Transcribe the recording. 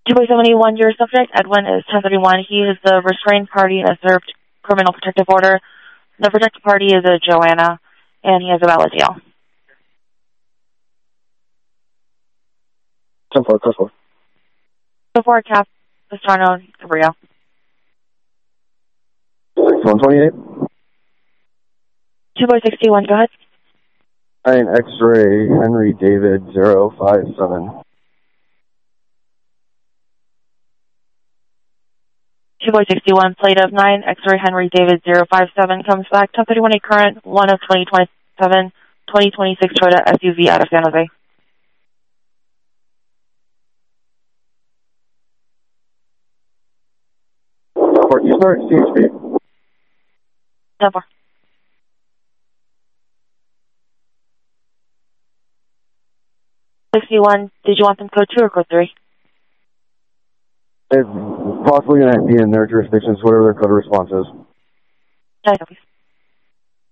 2.71, your subject, Edwin, is 1031. He is the restrained party and has served criminal protective order. The protected party is a Joanna, and he has a valid deal. 10-4, close 4. Before Cap, Pistano, Cabrillo. 128. 2.61, go ahead. 9 X-ray Henry David 057. 2.61, plate of 9 X-ray Henry David 057 comes back. 1031 a current 1 of 2027 2026 Toyota SUV out of San Jose. You start CHP. 10-4. 61, did you want them code 2 or code 3? It's possibly going to be in their jurisdictions, whatever their code of response is. 9 copies.